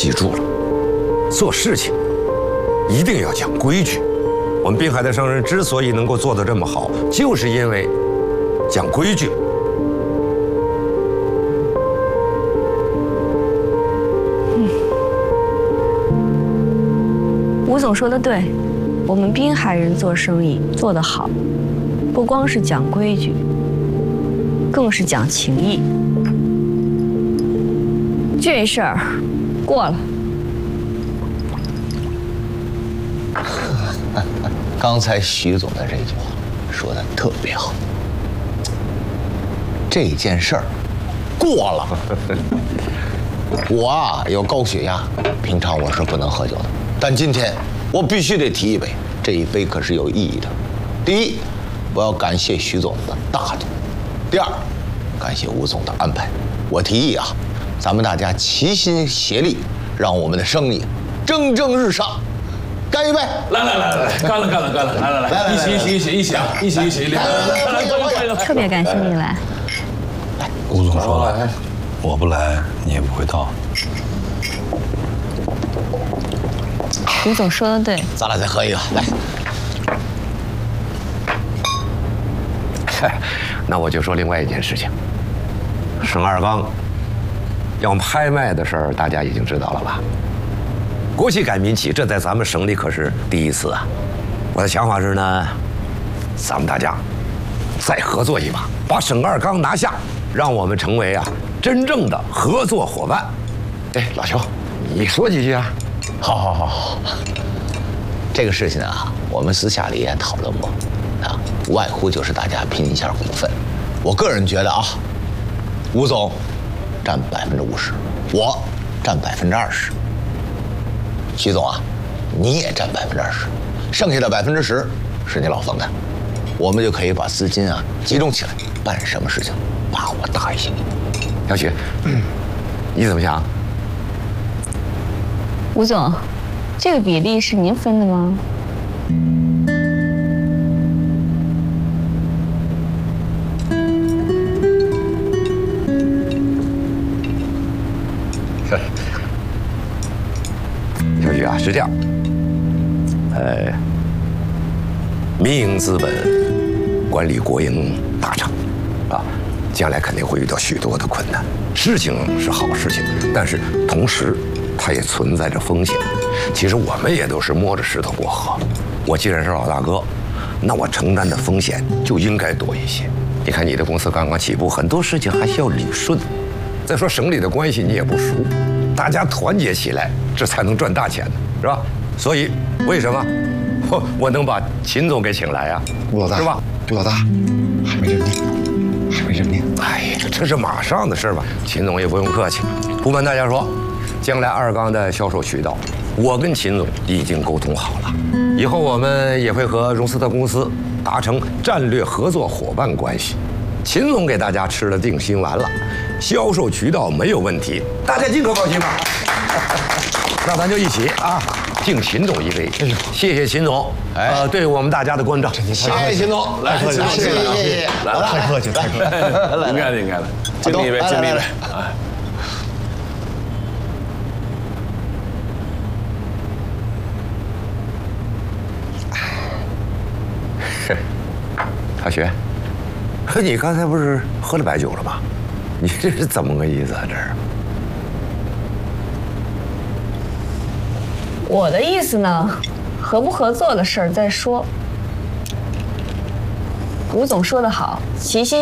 记住了，做事情一定要讲规矩。我们滨海的商人之所以能够做得这么好，就是因为讲规矩。 吴总说的对，我们滨海人做生意做得好，不光是讲规矩，更是讲情义。这事儿过了。 刚才徐总的这句话说的特别好，这件事儿过了。我啊有高血压，平常我是不能喝酒的，但今天我必须得提一杯，这一杯可是有意义的。第一，我要感谢徐总的大度；第二，感谢吴总的安排。我提议啊，咱们大家齐心协力，让我们的生意蒸蒸日上。干一杯！ 来，干了，来，一起， 特别感谢你来。 吴总说了，我不来你也不会到。 吴总说的对， 咱俩再喝一个，来。 那我就说另外一件事情，沈二刚要拍卖的事儿，大家已经知道了吧？国企改民企，这在咱们省里可是第一次啊！我的想法是呢，咱们大家再合作一把，把沈二刚拿下，让我们成为啊真正的合作伙伴。哎，老邱，你说几句啊？ 好，这个事情啊，我们私下里也讨论过，啊，无外乎就是大家拼一下股份。我个人觉得啊，吴总占50%，我占20%。徐总啊，你也占20%，剩下的10%是你老冯的，我们就可以把资金啊集中起来，办什么事情把握大一些。 小许，你怎么想？ 吴总，这个比例是您分的吗？ 小许啊，是这样，民营资本管理国营大厂，啊，将来肯定会遇到许多的困难。事情是好事情，但是同时它也存在着风险。其实我们也都是摸着石头过河。我既然是老大哥，那我承担的风险就应该多一些。你看你的公司刚刚起步，很多事情还需要理顺。再说省里的关系你也不熟，大家团结起来，这才能赚大钱呢，是吧？所以为什么我能把秦总给请来呀？ 吴老大， 是吧？ 吴老大，还没认定， 哎呀，这是马上的事吧？秦总也不用客气。不瞒大家说，将来二缸的销售渠道，我跟秦总已经沟通好了，以后我们也会和荣斯特公司达成战略合作伙伴关系。秦总给大家吃了定心丸了，销售渠道没有问题，大家尽可放心吧。那咱就一起啊，敬秦总一杯。谢谢秦总，对我们大家的关照。 谢谢秦总，来，秦总，谢谢， 来，太客气，太客气， 应该的，敬你一杯，敬你一杯。 小雪，你刚才不是喝了白酒了吗？你这是怎么个意思啊？这是？ 我的意思呢，合不合作的事儿再说。吴总说得好，齐心